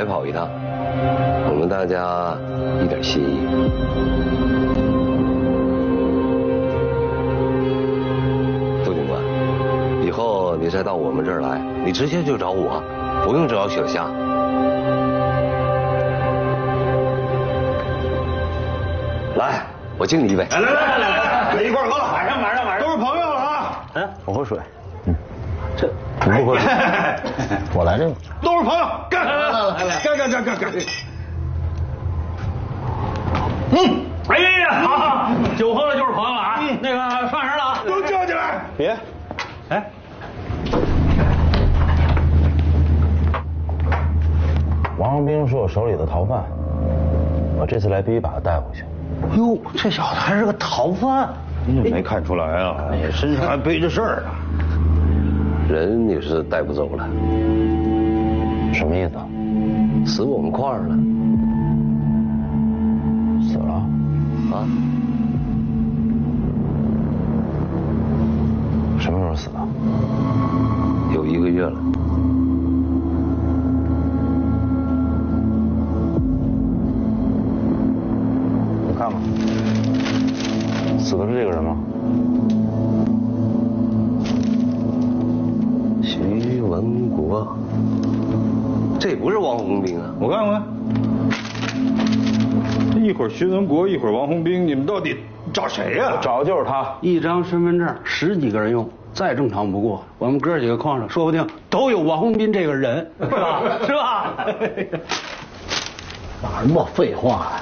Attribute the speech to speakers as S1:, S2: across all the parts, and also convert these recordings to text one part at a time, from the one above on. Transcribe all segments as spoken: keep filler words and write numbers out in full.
S1: 白跑一趟，我们大家一点心意。杜警官，以后你再到我们这儿来，你直接就找我，不用找小夏。来，我敬你一杯。
S2: 来来来来来，来一块喝，马上马上马上，都是朋友了啊！
S3: 嗯，我喝水。
S4: 嗯，这
S3: 你不喝水，我来这个。
S2: 都是朋友，干！来来来来，干干干干干！
S4: 嗯，哎呀，好，酒喝了就是朋友了啊！那个上人了啊，
S2: 都叫起来！
S3: 别，
S4: 哎，
S3: 王航兵是我手里的逃犯，我这次来必须把他带回去。
S4: 哟，这小子还是个逃犯，
S2: 你怎么没看出来啊？你身上还背着事儿呢。
S1: 人你是带不走了，
S3: 什么意思？
S1: 死我们块儿了。
S3: 死了？
S1: 啊？
S3: 什么时候死的？
S1: 有一个月了。
S3: 你看吧，死的是这个人吗？
S1: 徐文国，这不是王洪兵啊！
S2: 我看看，一会儿徐文国，一会儿王洪兵，你们到底找谁呀？
S3: 找的就是他。
S4: 一张身份证十几个人用，再正常不过。我们哥几个矿上说不定都有王洪斌这个人，是吧？是吧？
S5: 哪那么废话呀？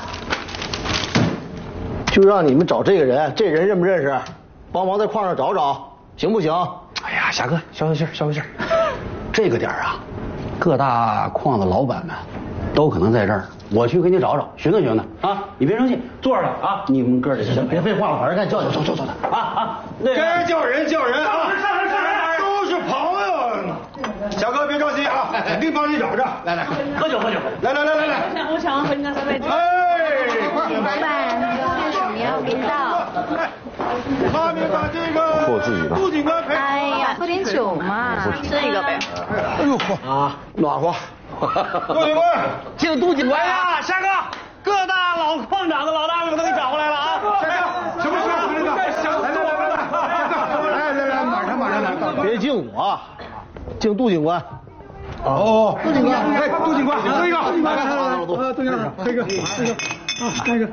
S5: 就让你们找这个人，这人认不认识？帮忙在矿上找找，行不行？
S4: 哎呀，侠哥，消消气儿，消消气儿。这个点儿啊，各大矿的老板们都可能在这儿，我去给你找找，寻思寻思啊！你别生气，坐着啊！你们哥儿行，
S5: 别废话了，把人该叫叫，走走走的
S4: 啊啊！那
S2: 该叫人叫人啊！
S4: 上人上人，
S2: 都是朋友。小哥别着急啊，肯定帮你找着。来来，
S4: 喝酒喝酒。
S2: 来来来来来，
S6: 我想要和你干三杯。
S2: 哎，
S6: 老板，干什么呀？我给你倒。
S2: 他们把这个
S3: 是我自己的。
S2: 杜警官陪。
S6: 哎呀，喝点酒嘛，这个呗。
S5: 哎呦嚯啊，暖和。
S2: 杜警官，
S5: 敬杜警官
S4: 呀，虾哥，各大老矿长的老大们都给你找过来了啊！
S2: 什么事？这个，来来来来来，来来来，马上马上来，
S5: 别敬我，敬杜警官。
S2: 哦，杜警官，哎，杜警官，喝一个，来来来来，
S5: 杜
S2: 杜警官，喝一个，喝一个，啊，干一个。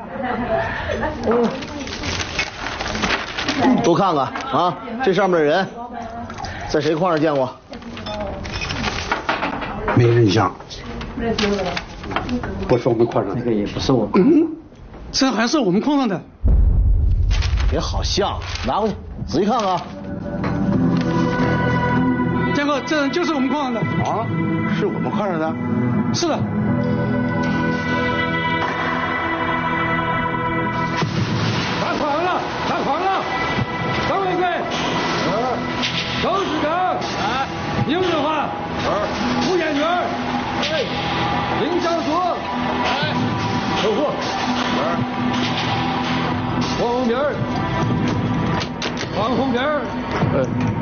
S5: 多看看啊，这上面的人在谁矿上见过？
S4: 没印象。不是我们矿上，那个也不是我。嗯，这还是我们矿上的。
S5: 别好像，拿回去仔细看看。
S4: 建哥，这人就是我们矿上的。
S5: 啊，是我们矿上的？
S4: 是的。
S2: 打款了，打款了，张伟贵，周市长，哎，宁志华，胡演员，哎，林小锁，哎，客户，王红平，王红平，哎。